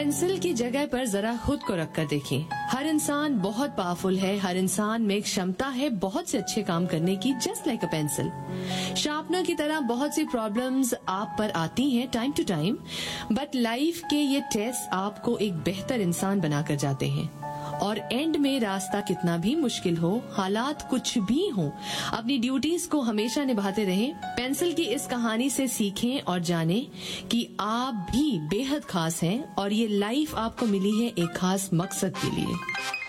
Pencil की जगह पर जरा खुद को रख कर देखें। हर इंसान बहुत पावरफुल है, हर इंसान में एक क्षमता है बहुत से अच्छे काम करने की, just like a pencil. Sharpener की तरह बहुत सी प्रॉब्लम्स आप पर आती हैं time to time, but life के ये टेस्ट आपको एक बेहतर इंसान बनाकर जाते हैं। और एंड में रास्ता कितना भी मुश्किल हो, हालात कुछ भी हो, अपनी ड्यूटीज को हमेशा निभाते रहें। पेंसिल की इस कहानी से सीखें और जानें कि आप भी बेहद खास हैं और ये लाइफ आपको मिली है एक खास मकसद के लिए।